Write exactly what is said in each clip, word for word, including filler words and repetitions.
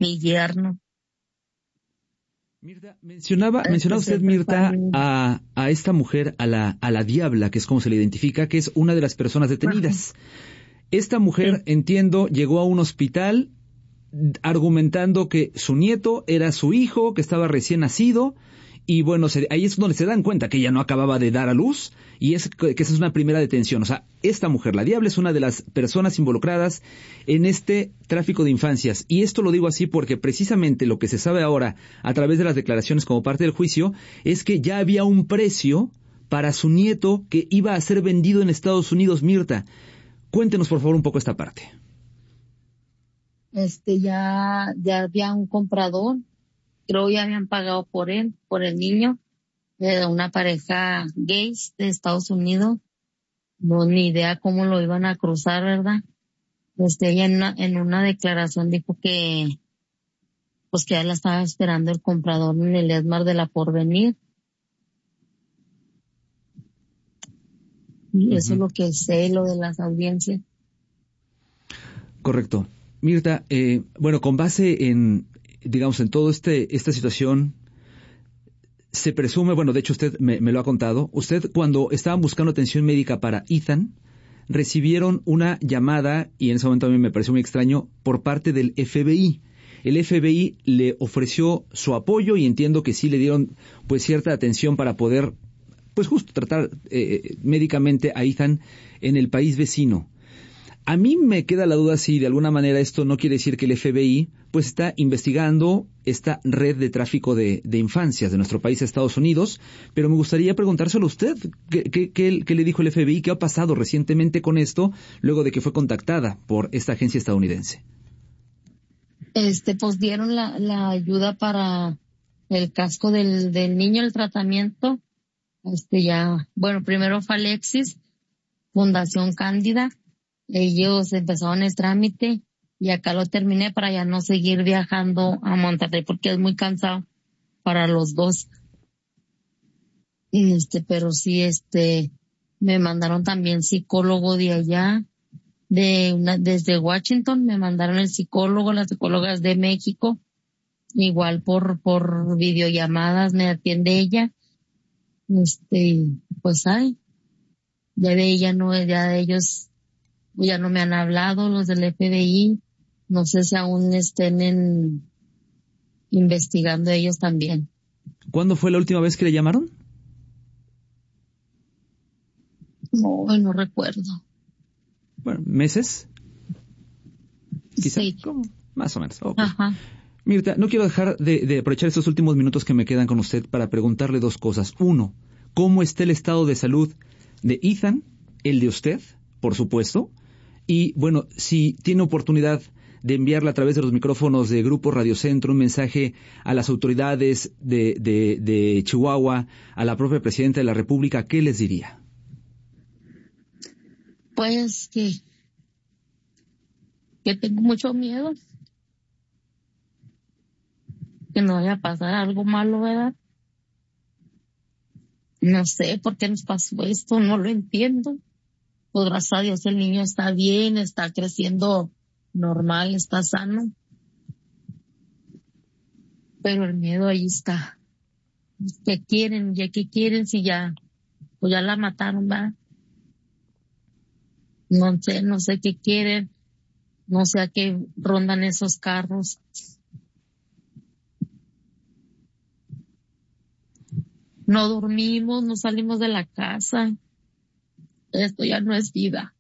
mi yerno. Mirta, mencionaba, mencionaba usted, Mirta, a, a esta mujer, a la, a la Diabla, que es como se le identifica, que es una de las personas detenidas. Esta mujer, sí, entiendo, llegó a un hospital argumentando que su nieto era su hijo, que estaba recién nacido, y bueno, se, ahí es donde se dan cuenta que ella no acababa de dar a luz, y es que esa es una primera detención. O sea, esta mujer, la Diabla, es una de las personas involucradas en este tráfico de infancias. Y esto lo digo así porque precisamente lo que se sabe ahora, a través de las declaraciones como parte del juicio, es que ya había un precio para su nieto que iba a ser vendido en Estados Unidos. Mirta, cuéntenos por favor un poco esta parte. Este, ya, ya había un comprador. Creo ya habían pagado por él, por el niño, de una pareja gays de Estados Unidos. No, ni idea cómo lo iban a cruzar, ¿verdad? Este, ella en una, en una declaración dijo que, pues que ya la estaba esperando el comprador en el Esmar de la Porvenir. Y uh-huh. Eso es lo que sé, lo de las audiencias. Correcto. Mirta, eh, bueno, con base en, digamos, en toda este, esta situación, se presume, bueno, de hecho usted me, me lo ha contado, usted cuando estaban buscando atención médica para Ethan, recibieron una llamada, y en ese momento a mí me pareció muy extraño, por parte del F B I. El F B I le ofreció su apoyo y entiendo que sí le dieron pues cierta atención para poder, pues justo tratar eh, médicamente a Ethan en el país vecino. A mí me queda la duda si de alguna manera esto no quiere decir que el F B I pues está investigando esta red de tráfico de, de infancias de nuestro país a Estados Unidos, pero me gustaría preguntárselo a usted, ¿qué, qué, qué, qué le dijo el F B I? ¿Qué ha pasado recientemente con esto luego de que fue contactada por esta agencia estadounidense? Este, pues dieron la, la ayuda para el casco del, del niño, el tratamiento. Este ya, bueno, primero fue Alexis, Fundación Cándida. Ellos empezaron el trámite y acá lo terminé para ya no seguir viajando a Monterrey porque es muy cansado para los dos. Este, pero sí, este, me mandaron también psicólogo de allá, de una, desde Washington, me mandaron el psicólogo, las psicólogas de México, igual por, por videollamadas me atiende ella. Este, pues ay, ya de ella no, ya de ellos, ya no me han hablado los del F B I, no sé si aún estén en, investigando ellos también. ¿Cuándo fue la última vez que le llamaron? No, no recuerdo. Bueno, ¿meses? Quizá. Sí. ¿Cómo? Más o menos. Okay. Ajá. Mirta, no quiero dejar de, de aprovechar estos últimos minutos que me quedan con usted para preguntarle dos cosas. Uno, ¿cómo está el estado de salud de Ethan, el de usted, por supuesto? Y bueno, si tiene oportunidad de enviarle a través de los micrófonos de Grupo Radio Centro un mensaje a las autoridades de, de, de Chihuahua, a la propia Presidenta de la República, ¿qué les diría? Pues que, que tengo mucho miedo. Que no vaya a pasar algo malo, ¿verdad? No sé por qué nos pasó esto, no lo entiendo. Pues gracias a Dios el niño está bien, está creciendo normal, está sano. Pero el miedo ahí está. ¿Qué quieren? ¿Ya qué quieren si ya, pues ya la mataron, ¿verdad? No sé, no sé qué quieren. No sé a qué rondan esos carros. No dormimos, no salimos de la casa. Esto ya no es vida.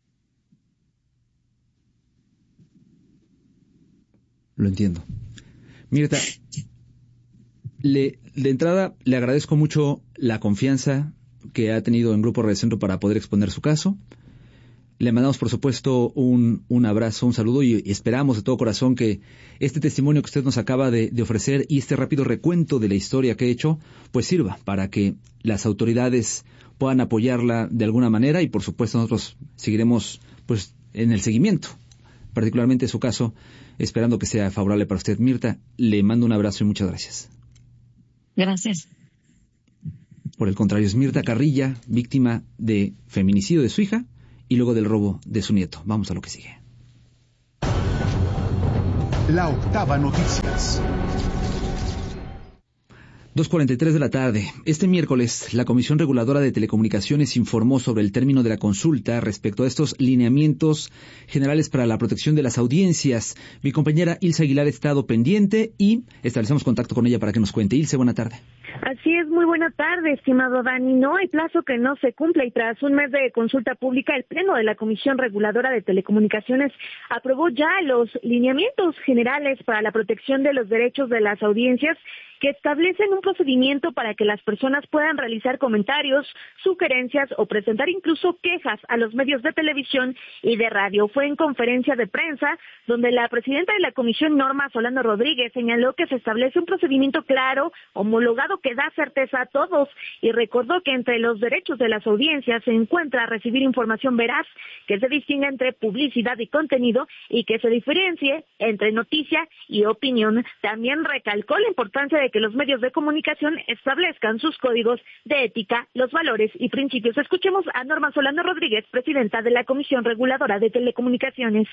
Lo entiendo. Mirta, le, de entrada le agradezco mucho la confianza que ha tenido en Grupo Radio Centro para poder exponer su caso. Le mandamos, por supuesto, un, un abrazo, un saludo y esperamos de todo corazón que este testimonio que usted nos acaba de, de ofrecer y este rápido recuento de la historia que ha hecho, pues sirva para que las autoridades puedan apoyarla de alguna manera y, por supuesto, nosotros seguiremos pues en el seguimiento, particularmente su caso, esperando que sea favorable para usted. Mirta, le mando un abrazo y muchas gracias. Gracias. Por el contrario, es Mirta Carrilla, víctima de feminicidio de su hija y luego del robo de su nieto. Vamos a lo que sigue. La Octava Noticias. dos cuarenta y tres de la tarde. Este miércoles, la Comisión Reguladora de Telecomunicaciones informó sobre el término de la consulta respecto a estos lineamientos generales para la protección de las audiencias. Mi compañera Ilse Aguilar ha estado pendiente y establecemos contacto con ella para que nos cuente. Ilse, buena tarde. Así es, muy buena tarde, estimado Dani. No hay plazo que no se cumpla y tras un mes de consulta pública, el Pleno de la Comisión Reguladora de Telecomunicaciones aprobó ya los lineamientos generales para la protección de los derechos de las audiencias que establecen un procedimiento para que las personas puedan realizar comentarios, sugerencias o presentar incluso quejas a los medios de televisión y de radio. Fue en conferencia de prensa donde la presidenta de la Comisión, Norma Solano Rodríguez, señaló que se establece un procedimiento claro, homologado, que da certeza a todos y recordó que entre los derechos de las audiencias se encuentra recibir información veraz, que se distinga entre publicidad y contenido y que se diferencie entre noticia y opinión. También recalcó la importancia de que los medios de comunicación establezcan sus códigos de ética, los valores y principios. Escuchemos a Norma Solano Rodríguez, presidenta de la Comisión Reguladora de Telecomunicaciones.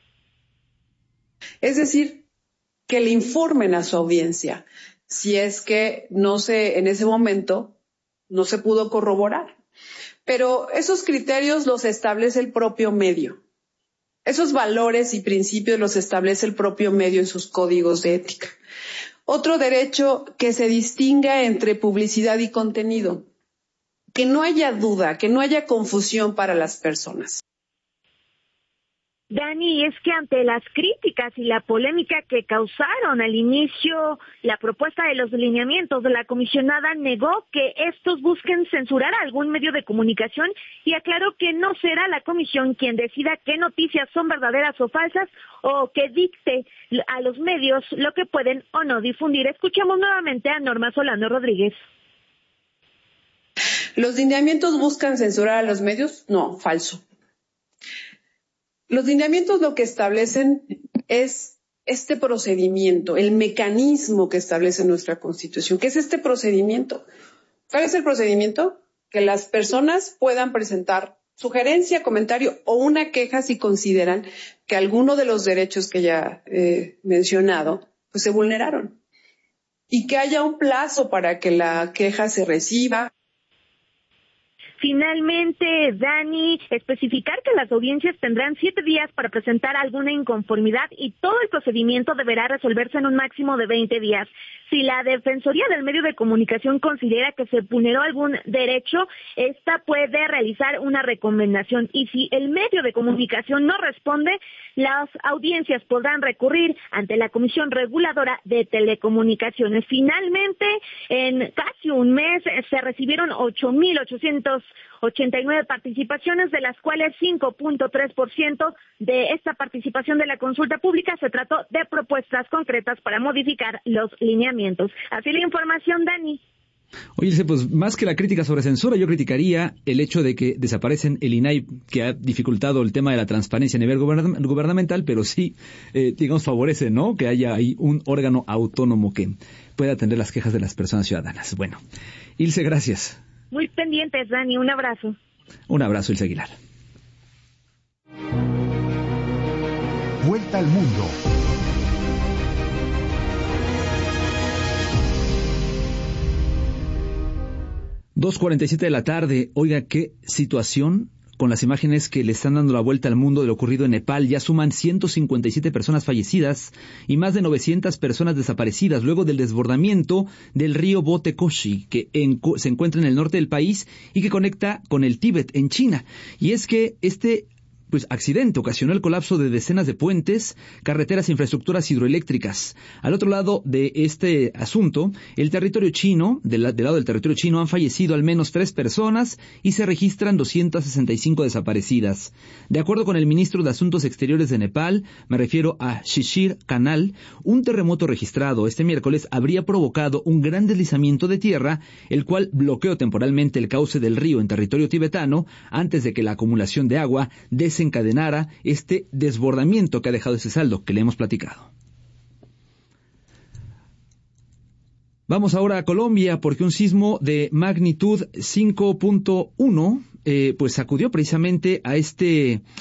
Es decir, que le informen a su audiencia si es que no se, en ese momento no se pudo corroborar. Pero esos criterios los establece el propio medio. Esos valores y principios los establece el propio medio en sus códigos de ética. Otro derecho, que se distinga entre publicidad y contenido. Que no haya duda, que no haya confusión para las personas. Dani, es que ante las críticas y la polémica que causaron al inicio la propuesta de los lineamientos, de la comisionada negó que estos busquen censurar a algún medio de comunicación y aclaró que no será la comisión quien decida qué noticias son verdaderas o falsas o que dicte a los medios lo que pueden o no difundir. Escuchamos nuevamente a Norma Solano Rodríguez. ¿Los lineamientos buscan censurar a los medios? No, falso. Los lineamientos lo que establecen es este procedimiento, el mecanismo que establece nuestra Constitución. ¿Qué es este procedimiento? ¿Cuál es el procedimiento? Que las personas puedan presentar sugerencia, comentario o una queja si consideran que alguno de los derechos que ya he mencionado pues se vulneraron. Y que haya un plazo para que la queja se reciba. Finalmente, Dani, especificar que las audiencias tendrán siete días para presentar alguna inconformidad y todo el procedimiento deberá resolverse en un máximo de veinte días. Si la Defensoría del Medio de Comunicación considera que se vulneró algún derecho, esta puede realizar una recomendación. Y si el medio de comunicación no responde, las audiencias podrán recurrir ante la Comisión Reguladora de Telecomunicaciones. Finalmente, en casi un mes se recibieron ocho mil ochocientas ochenta y nueve participaciones, de las cuales cinco punto tres por ciento de esta participación de la consulta pública se trató de propuestas concretas para modificar los lineamientos. Así la información, Dani. Oye, pues más que la crítica sobre censura, yo criticaría el hecho de que desaparecen el I N A I, que ha dificultado el tema de la transparencia a nivel gubernamental, pero sí, eh, digamos, favorece, ¿no?, que haya ahí un órgano autónomo que pueda atender las quejas de las personas ciudadanas. Bueno, Ilse, gracias. Muy pendientes, Dani. Un abrazo. Un abrazo, Ilse Aguilar. Vuelta al mundo. dos cuarenta y siete de la tarde. Oiga, qué situación con las imágenes que le están dando la vuelta al mundo de lo ocurrido en Nepal. Ya suman ciento cincuenta y siete personas fallecidas y más de novecientas personas desaparecidas luego del desbordamiento del río Botekoshi, que en, se encuentra en el norte del país y que conecta con el Tíbet en China. Y es que este pues accidente ocasionó el colapso de decenas de puentes, carreteras e infraestructuras hidroeléctricas. Al otro lado de este asunto, el territorio chino, del, del lado del territorio chino, han fallecido al menos tres personas y se registran doscientas sesenta y cinco desaparecidas. De acuerdo con el ministro de Asuntos Exteriores de Nepal, me refiero a Shishir Kanal, un terremoto registrado este miércoles habría provocado un gran deslizamiento de tierra, el cual bloqueó temporalmente el cauce del río en territorio tibetano antes de que la acumulación de agua des desencadenara este desbordamiento que ha dejado ese saldo que le hemos platicado. Vamos ahora a Colombia porque un sismo de magnitud cinco punto uno eh, pues sacudió precisamente a este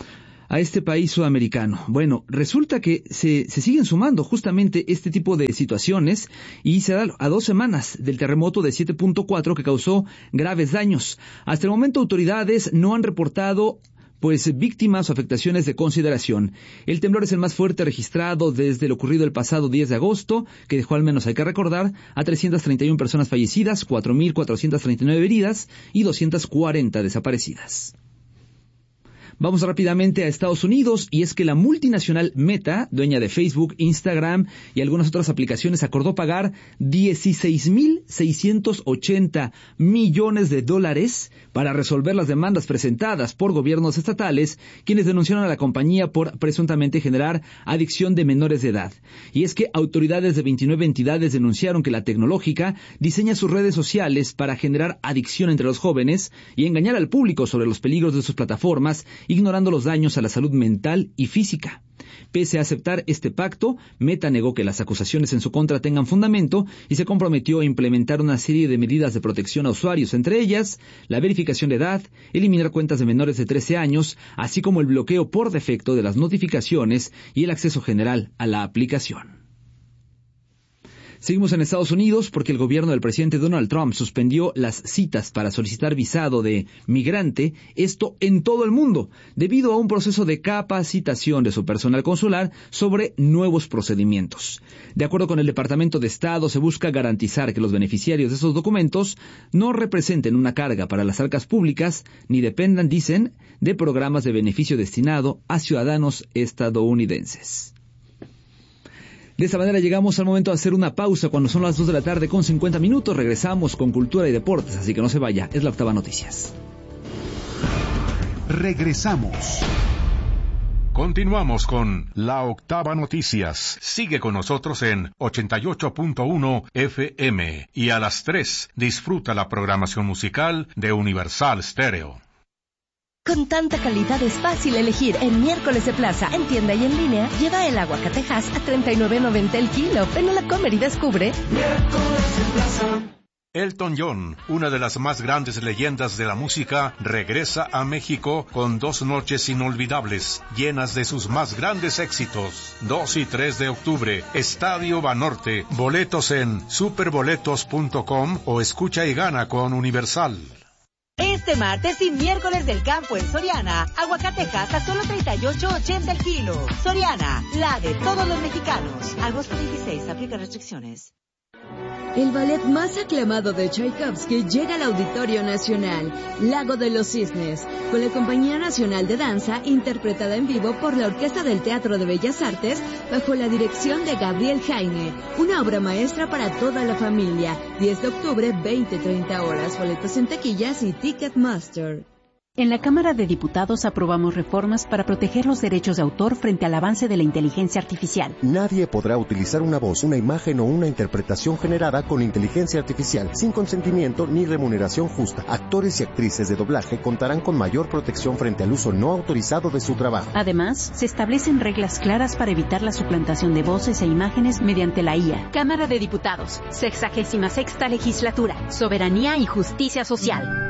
a este país sudamericano. Bueno, resulta que se, se siguen sumando justamente este tipo de situaciones y se da a dos semanas del terremoto de siete punto cuatro que causó graves daños. Hasta el momento autoridades no han reportado pues víctimas o afectaciones de consideración. El temblor es el más fuerte registrado desde lo ocurrido el pasado diez de agosto, que dejó, al menos hay que recordar, a trescientas treinta y una personas fallecidas, cuatro mil cuatrocientas treinta y nueve heridas y doscientas cuarenta desaparecidas. Vamos rápidamente a Estados Unidos, y es que la multinacional Meta, dueña de Facebook, Instagram y algunas otras aplicaciones, acordó pagar dieciséis mil seiscientos ochenta millones de dólares para resolver las demandas presentadas por gobiernos estatales, quienes denunciaron a la compañía por presuntamente generar adicción de menores de edad. Y es que autoridades de veintinueve entidades denunciaron que la tecnológica diseña sus redes sociales para generar adicción entre los jóvenes y engañar al público sobre los peligros de sus plataformas, ignorando los daños a la salud mental y física. Pese a aceptar este pacto, Meta negó que las acusaciones en su contra tengan fundamento y se comprometió a implementar una serie de medidas de protección a usuarios, entre ellas la verificación de edad, eliminar cuentas de menores de trece años, así como el bloqueo por defecto de las notificaciones y el acceso general a la aplicación. Seguimos en Estados Unidos porque el gobierno del presidente Donald Trump suspendió las citas para solicitar visado de migrante, esto en todo el mundo, debido a un proceso de capacitación de su personal consular sobre nuevos procedimientos. De acuerdo con el Departamento de Estado, se busca garantizar que los beneficiarios de esos documentos no representen una carga para las arcas públicas, ni dependan, dicen, de programas de beneficio destinado a ciudadanos estadounidenses. De esta manera llegamos al momento de hacer una pausa cuando son las dos de la tarde con cincuenta minutos. Regresamos con Cultura y Deportes, así que no se vaya, es la Octava Noticias. Regresamos. Continuamos con La Octava Noticias. Sigue con nosotros en ochenta y ocho punto uno F M y a las tres disfruta la programación musical de Universal Stereo. Con tanta calidad es fácil elegir. En Miércoles de Plaza, en tienda y en línea, lleva el aguacatejas a treinta y nueve noventa el kilo. Ven a la Comer y descubre. Miércoles de Plaza. Elton John, una de las más grandes leyendas de la música, regresa a México con dos noches inolvidables, llenas de sus más grandes éxitos. dos y tres de octubre, Estadio Banorte. Boletos en superboletos punto com o escucha y gana con Universal. Este martes y miércoles del campo en Soriana, aguacatejas a solo treinta y ocho ochenta el kilo. Soriana, la de todos los mexicanos. Agosto veintiséis, aplica restricciones. El ballet más aclamado de Tchaikovsky llega al Auditorio Nacional, Lago de los Cisnes, con la Compañía Nacional de Danza, interpretada en vivo por la Orquesta del Teatro de Bellas Artes, bajo la dirección de Gabriel Jaime. Una obra maestra para toda la familia. diez de octubre, veinte treinta horas. Boletos en taquillas y Ticketmaster. En la Cámara de Diputados aprobamos reformas para proteger los derechos de autor frente al avance de la inteligencia artificial. Nadie podrá utilizar una voz, una imagen o una interpretación generada con inteligencia artificial sin consentimiento ni remuneración justa. Actores y actrices de doblaje contarán con mayor protección frente al uso no autorizado de su trabajo. Además, se establecen reglas claras para evitar la suplantación de voces e imágenes mediante la I A. Cámara de Diputados, sexagésima sexta legislatura, soberanía y justicia social.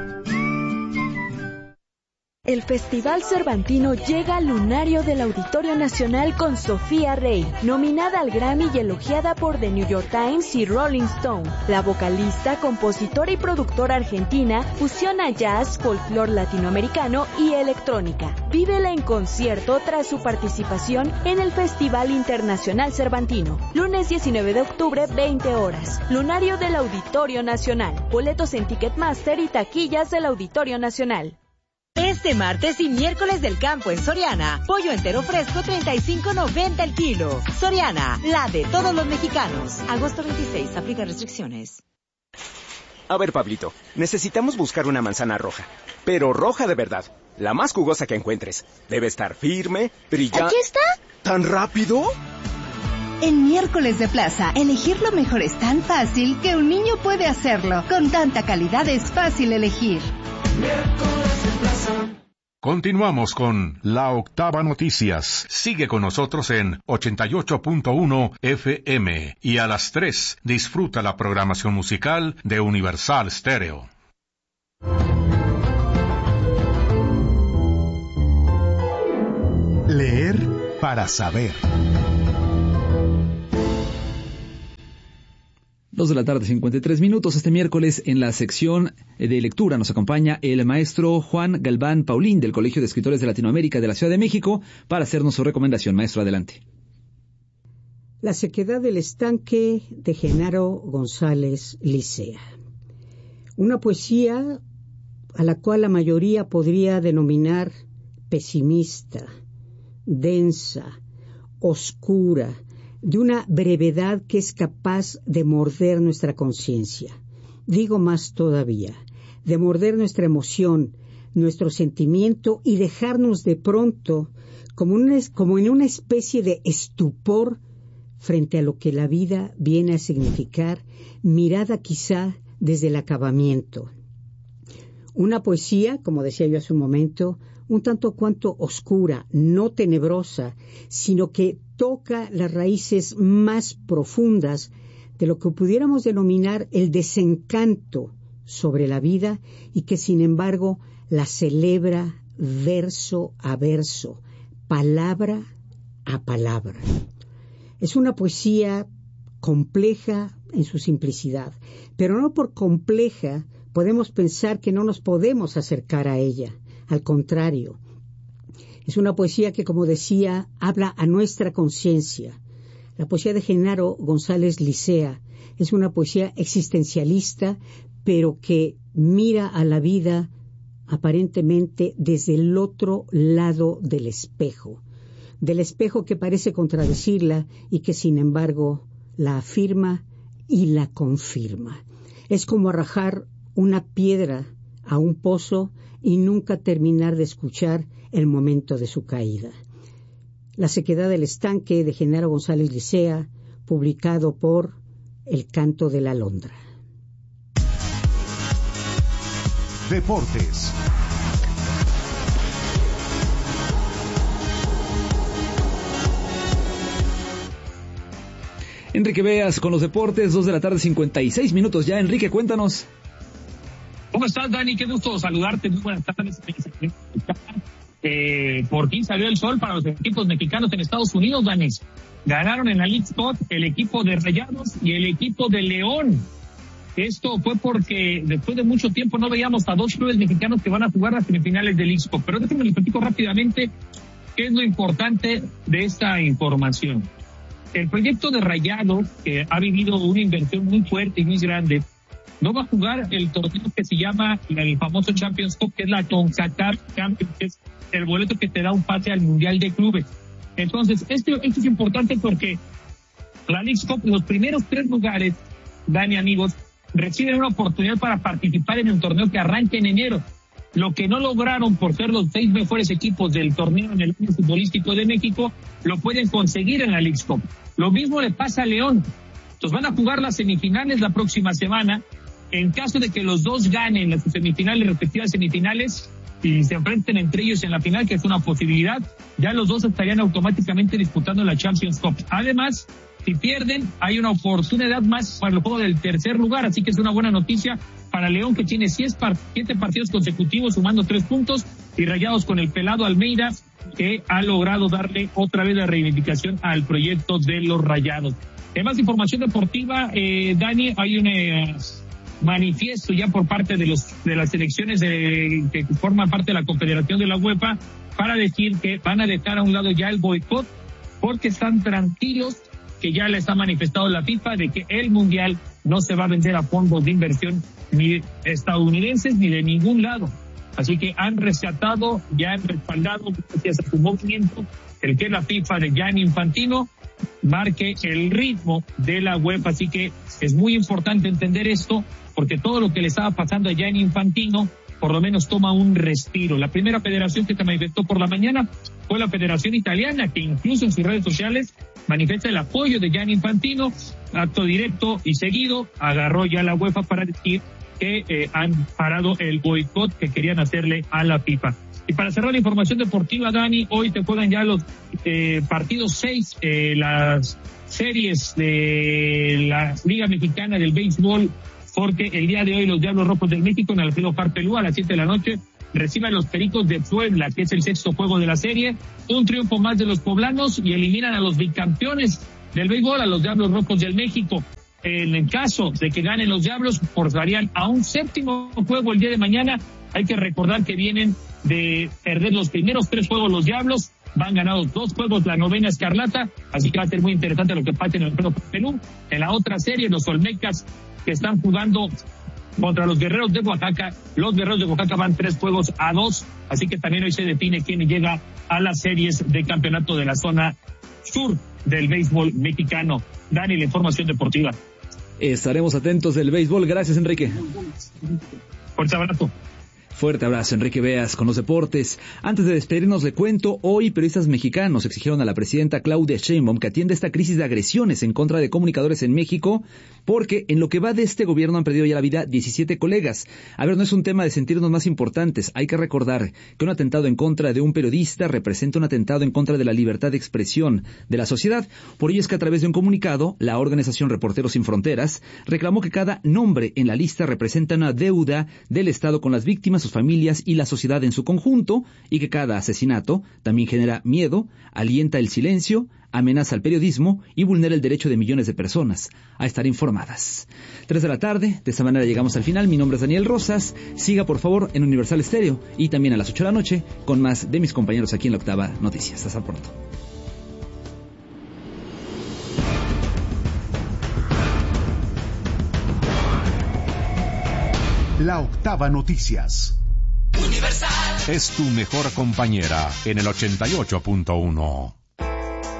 El Festival Cervantino llega al lunario del Auditorio Nacional con Sofía Rey, nominada al Grammy y elogiada por The New York Times y Rolling Stone. La vocalista, compositora y productora argentina fusiona jazz, folclore latinoamericano y electrónica. Vívela en concierto tras su participación en el Festival Internacional Cervantino. Lunes diecinueve de octubre, veinte horas. Lunario del Auditorio Nacional. Boletos en Ticketmaster y taquillas del Auditorio Nacional. Este martes y miércoles del campo en Soriana, pollo entero fresco treinta y cinco noventa el kilo. Soriana, la de todos los mexicanos. Agosto veintiséis, aplica restricciones. A ver, Pablito, necesitamos buscar una manzana roja, pero roja de verdad, la más jugosa que encuentres. Debe estar firme, brillante. ¿Aquí está? ¿Tan rápido? En Miércoles de Plaza, elegir lo mejor es tan fácil que un niño puede hacerlo. Con tanta calidad es fácil elegir. Miércoles de Plaza. Continuamos con La Octava Noticias. Sigue con nosotros en ochenta y ocho punto uno F M y a las tres disfruta la programación musical de Universal Stereo. Leer para saber. Dos de la tarde, cincuenta y tres minutos. Este miércoles en la sección de lectura nos acompaña el maestro Juan Galván Paulín del Colegio de Escritores de Latinoamérica de la Ciudad de México para hacernos su recomendación. Maestro, adelante. La sequedad del estanque de Genaro González Licea. Una poesía a la cual la mayoría podría denominar pesimista, densa, oscura, de una brevedad que es capaz de morder nuestra conciencia. Digo más todavía, de morder nuestra emoción, nuestro sentimiento y dejarnos de pronto como, una, como en una especie de estupor frente a lo que la vida viene a significar, mirada quizá desde el acabamiento. Una poesía, como decía yo hace un momento, un tanto cuanto oscura, no tenebrosa, sino que toca las raíces más profundas de lo que pudiéramos denominar el desencanto sobre la vida y que sin embargo la celebra verso a verso, palabra a palabra. Es una poesía compleja en su simplicidad, pero no por compleja podemos pensar que no nos podemos acercar a ella. Al contrario, es una poesía que, como decía, habla a nuestra conciencia. La poesía de Genaro González Licea es una poesía existencialista, pero que mira a la vida aparentemente desde el otro lado del espejo, del espejo que parece contradecirla y que, sin embargo, la afirma y la confirma. Es como arrojar una piedra a un pozo y nunca terminar de escuchar el momento de su caída. La sequedad del estanque de Genaro González Licea, publicado por El Canto de la Alondra. Deportes. Enrique Beas con los deportes, dos de la tarde, cincuenta y seis minutos ya. Enrique, cuéntanos. ¿Cómo estás, Dani? Qué gusto saludarte. Muy buenas tardes. Eh, por fin salió el sol para los equipos mexicanos en Estados Unidos, Dani. Ganaron en la League Cup el equipo de Rayados y el equipo de León. Esto fue porque después de mucho tiempo no veíamos a dos clubes mexicanos que van a jugar las semifinales de League Cup. Pero déjenme les platico rápidamente qué es lo importante de esta información. El proyecto de Rayados, que ha vivido una inversión muy fuerte y muy grande, no va a jugar el torneo que se llama el famoso Champions Cup, que es la CONCACAF Champions, que es el boleto que te da un pase al Mundial de Clubes. Entonces, esto, esto es importante porque la League Cup, los primeros tres lugares, Dani, amigos, reciben una oportunidad para participar en un torneo que arranca en enero. Lo que no lograron por ser los seis mejores equipos del torneo en el año futbolístico de México, lo pueden conseguir en la League Cup. Lo mismo le pasa a León. Entonces van a jugar las semifinales la próxima semana. En caso de que los dos ganen las semifinales, respectivas semifinales, y se enfrenten entre ellos en la final, que es una posibilidad, ya los dos estarían automáticamente disputando la Champions Cup. Además, si pierden, hay una oportunidad más para el juego del tercer lugar, así que es una buena noticia para León, que tiene siete partidos consecutivos sumando tres puntos, y Rayados con el pelado Almeida, que ha logrado darle otra vez la reivindicación al proyecto de los Rayados. En más información deportiva, eh, Dani, hay un eh, manifiesto ya por parte de los de las selecciones de, que forman parte de la Confederación de la UEFA para decir que van a dejar a un lado ya el boicot, porque están tranquilos, que ya les ha manifestado la FIFA de que el Mundial no se va a vender a fondos de inversión ni estadounidenses ni de ningún lado. Así que han rescatado, ya han respaldado, gracias a su movimiento, el que la FIFA de Gianni Infantino marque el ritmo de la UEFA. Así que es muy importante entender esto, porque todo lo que le estaba pasando a Gianni Infantino por lo menos toma un respiro. La primera federación que se manifestó por la mañana fue la Federación Italiana, que incluso en sus redes sociales manifiesta el apoyo de Gianni Infantino. Acto directo y seguido agarró ya la UEFA para decir que eh, han parado el boicot que querían hacerle a la FIFA. Y para cerrar la información deportiva, Dani, hoy te juegan ya los eh, partidos seis, eh, las series de la Liga Mexicana del Béisbol, porque el día de hoy los Diablos Rojos del México en Alfredo Harpelú a las siete de la noche recibe a los Pericos de Puebla, que es el sexto juego de la serie. Un triunfo más de los poblanos y eliminan a los bicampeones del béisbol, a los Diablos Rojos del México. En el caso de que ganen los Diablos, forzarían a un séptimo juego el día de mañana. Hay que recordar que vienen de perder los primeros tres juegos los Diablos, van ganados dos juegos la novena Escarlata, así que va a ser muy interesante lo que pase en el Perú. En la otra serie, los Olmecas, que están jugando contra los Guerreros de Oaxaca, los Guerreros de Oaxaca van tres juegos a dos, así que también hoy se define quién llega a las series de campeonato de la zona sur del béisbol mexicano. Dani, la información deportiva. Estaremos atentos del béisbol. Gracias, Enrique. Fuerte abrazo. Fuerte abrazo, Enrique Beas, con los deportes. Antes de despedirnos, le cuento, hoy periodistas mexicanos exigieron a la presidenta Claudia Sheinbaum que atienda esta crisis de agresiones en contra de comunicadores en México, porque en lo que va de este gobierno han perdido ya la vida diecisiete colegas. A ver, no es un tema de sentirnos más importantes. Hay que recordar que un atentado en contra de un periodista representa un atentado en contra de la libertad de expresión de la sociedad. Por ello es que a través de un comunicado, la organización Reporteros Sin Fronteras reclamó que cada nombre en la lista representa una deuda del Estado con las víctimas, sus familias y la sociedad en su conjunto, y que cada asesinato también genera miedo, alienta el silencio, amenaza al periodismo y vulnera el derecho de millones de personas a estar informadas. Tres de la tarde, de esta manera llegamos al final. Mi nombre es Daniel Rosas. Siga por favor en Universal Stereo y también a las ocho de la noche con más de mis compañeros aquí en la Octava Noticias. Hasta pronto. La Octava Noticias. Universal es tu mejor compañera en el ochenta y ocho punto uno.